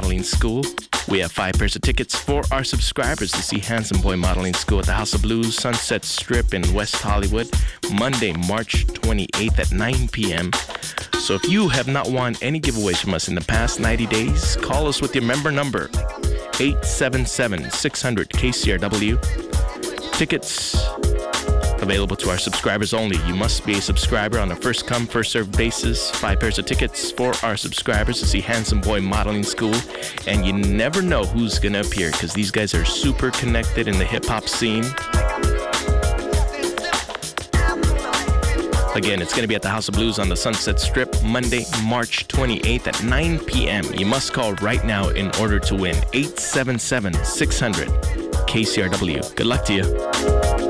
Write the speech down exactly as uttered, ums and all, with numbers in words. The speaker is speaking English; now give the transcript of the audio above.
Modeling School. We have five pairs of tickets for our subscribers to see Handsome Boy Modeling School at the House of Blues, Sunset Strip in West Hollywood, Monday, March twenty-eighth at nine p.m. So if you have not won any giveaways from us in the past ninety days, call us with your member number, eight seven seven, six hundred, K C R W. Tickets available to our subscribers only. You must be a subscriber on a first-come, first-served basis. Five pairs of tickets for our subscribers to see Handsome Boy Modeling School. And you never know who's going to appear because these guys are super connected in the hip-hop scene. Again, it's going to be at the House of Blues on the Sunset Strip, Monday, March twenty-eighth at nine p.m. You must call right now in order to win. eight seven seven, six hundred, K C R W. Good luck to you.